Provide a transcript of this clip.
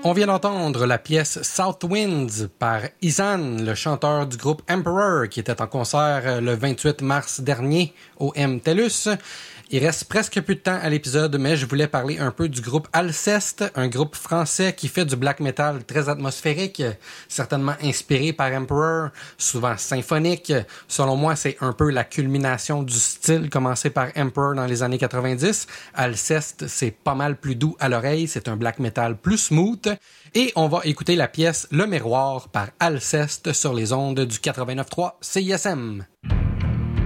On vient d'entendre la pièce South Winds par Ihsahn, le chanteur du groupe Emperor, qui était en concert le 28 mars dernier au M-TELUS. Il reste presque plus de temps à l'épisode, mais je voulais parler un peu du groupe Alceste, un groupe français qui fait du black metal très atmosphérique, certainement inspiré par Emperor, souvent symphonique. Selon moi, c'est un peu la culmination du style commencé par Emperor dans les années 90. Alceste, c'est pas mal plus doux à l'oreille, c'est un black metal plus smooth. Et on va écouter la pièce Le Miroir par Alceste sur les ondes du 89.3 CISM.